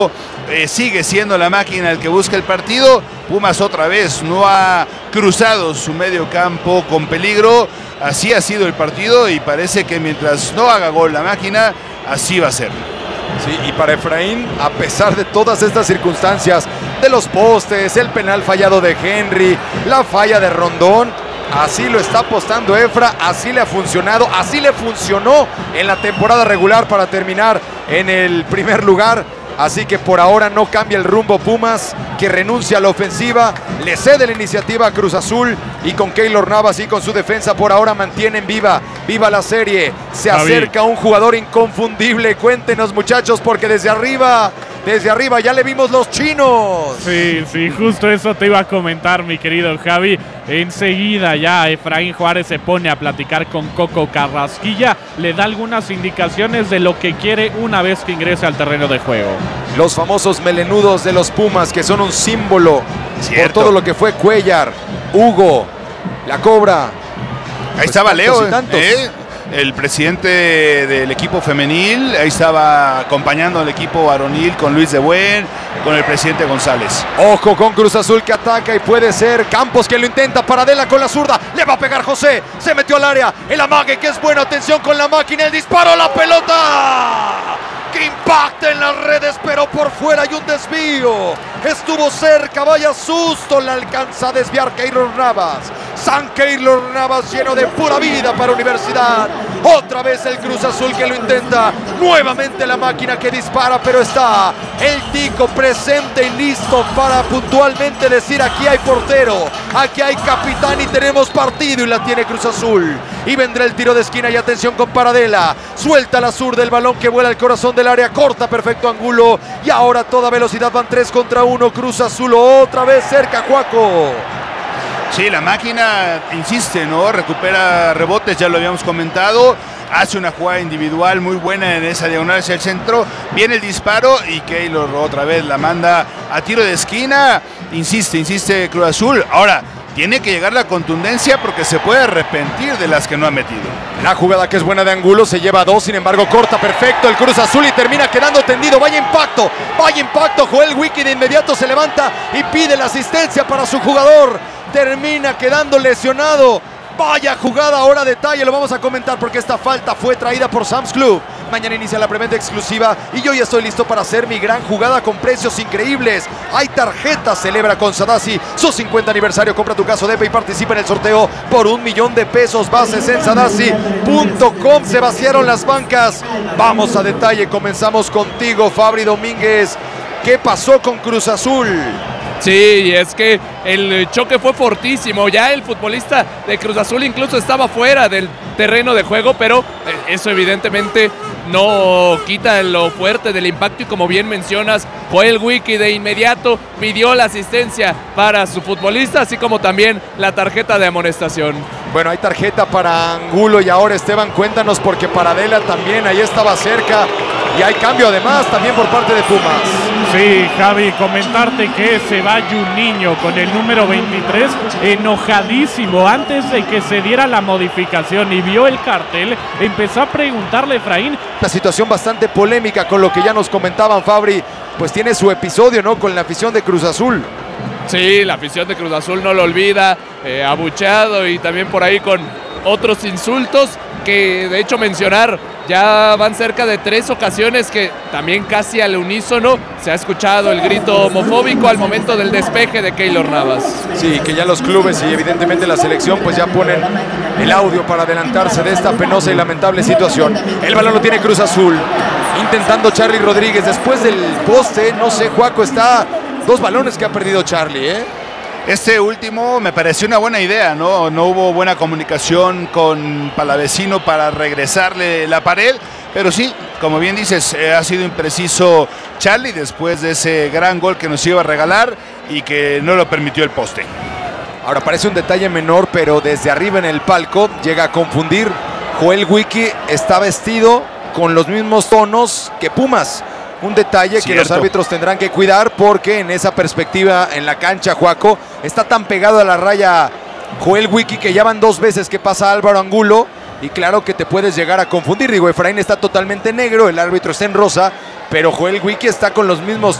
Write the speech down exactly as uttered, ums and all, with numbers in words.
Eh, sigue siendo la máquina el que busca el partido. Pumas otra vez no ha cruzado su medio campo con peligro. Así ha sido el partido y parece que mientras no haga gol la máquina, así va a ser. Sí, y para Efraín, a pesar de todas estas circunstancias, de los postes, el penal fallado de Henry, la falla de Rondón, así lo está apostando Efra, así le ha funcionado, así le funcionó en la temporada regular para terminar en el primer lugar. Así que por ahora no cambia el rumbo Pumas, que renuncia a la ofensiva, le cede la iniciativa a Cruz Azul y con Keylor Navas y con su defensa por ahora mantienen viva, viva la serie. Se acerca un jugador inconfundible, cuéntenos muchachos, porque desde arriba, desde arriba ya le vimos los chinos. Sí, sí, justo eso te iba a comentar, mi querido Javi. Enseguida ya Efraín Juárez se pone a platicar con Coco Carrasquilla, le da algunas indicaciones de lo que quiere una vez que ingrese al terreno de juego. Los famosos melenudos de los Pumas, que son un símbolo. Cierto. Por todo lo que fue Cuellar, Hugo, La Cobra. Ahí pues estaba Leo, ¿eh? el presidente del equipo femenil. Ahí estaba acompañando al equipo varonil con Luis de Buen, con el presidente González. Ojo con Cruz Azul que ataca y puede ser Campos que lo intenta. Paradela con la zurda, le va a pegar José, se metió al área, el amague que es bueno, atención con la máquina, el disparo, la pelota que impacta en las redes, pero por fuera hay un desvío. Estuvo cerca, vaya susto, le alcanza a desviar Keylor Navas. San Keylor Navas lleno de pura vida para Universidad. Otra vez el Cruz Azul que lo intenta. Nuevamente la máquina que dispara, pero está el Tico presente y listo para puntualmente decir: aquí hay portero, aquí hay capitán y tenemos partido, y la tiene Cruz Azul. Y vendrá el tiro de esquina y atención con Paradela. Suelta la zurda, el balón que vuela al corazón del área, corta, perfecto ángulo. Y ahora a toda velocidad van tres contra uno. Cruz Azul otra vez cerca, Juaco. Sí, la máquina insiste, ¿no? Recupera rebotes, ya lo habíamos comentado. Hace una jugada individual muy buena en esa diagonal hacia el centro. Viene el disparo y Keylor otra vez la manda a tiro de esquina. Insiste, insiste Cruz Azul. Ahora, tiene que llegar la contundencia porque se puede arrepentir de las que no ha metido. La jugada que es buena de Angulo se lleva a dos, sin embargo corta perfecto el Cruz Azul y termina quedando tendido. Vaya impacto, vaya impacto. Joel Wiki de inmediato se levanta y pide la asistencia para su jugador. Termina quedando lesionado. Vaya jugada, ahora detalle, lo vamos a comentar porque esta falta fue traída por Sam's Club. Mañana inicia la preventa exclusiva y yo ya estoy listo para hacer mi gran jugada con precios increíbles. Hay tarjetas, celebra con Sadasi su cincuenta aniversario. Compra tu caso Depe y participa en el sorteo por un millón de pesos. Bases en sadasi punto com. Se vaciaron las bancas. Vamos a detalle, comenzamos contigo, Fabri Domínguez. ¿Qué pasó con Cruz Azul? Sí, es que el choque fue fortísimo. Ya el futbolista de Cruz Azul incluso estaba fuera del terreno de juego, pero eso evidentemente no quita lo fuerte del impacto. Y como bien mencionas, Joel Wiki de inmediato pidió la asistencia para su futbolista, así como también la tarjeta de amonestación. Bueno, hay tarjeta para Angulo y ahora Esteban, cuéntanos, porque Paradela también ahí estaba cerca y hay cambio además también por parte de Pumas. Sí, Javi, comentarte que se va Juninho con el número veintitrés, enojadísimo. Antes de que se diera la modificación y vio el cartel, empezó a preguntarle a Efraín. La situación bastante polémica con lo que ya nos comentaban, Fabri, pues tiene su episodio, ¿no?, con la afición de Cruz Azul. Sí, la afición de Cruz Azul no lo olvida, eh, abucheado y también por ahí con otros insultos que de hecho mencionar, ya van cerca de tres ocasiones que también casi al unísono se ha escuchado el grito homofóbico al momento del despeje de Keylor Navas. Sí, que ya los clubes y evidentemente la selección pues ya ponen el audio para adelantarse de esta penosa y lamentable situación. El balón lo tiene Cruz Azul, intentando Charly Rodríguez después del poste. No sé, Juaco, está dos balones que ha perdido Charly, ¿eh? Este último me pareció una buena idea, ¿no? No hubo buena comunicación con Palavecino para regresarle la pared, pero sí, como bien dices, eh, ha sido impreciso Charly después de ese gran gol que nos iba a regalar y que no lo permitió el poste. Ahora parece un detalle menor, pero desde arriba en el palco llega a confundir. Joel Wiki está vestido con los mismos tonos que Pumas. Un detalle Cierto. que los árbitros tendrán que cuidar porque en esa perspectiva en la cancha, Juaco, está tan pegado a la raya Joel Wiki que ya van dos veces que pasa Álvaro Angulo y claro que te puedes llegar a confundir. Digo, Efraín está totalmente negro, el árbitro está en rosa, pero Joel Wiki está con los mismos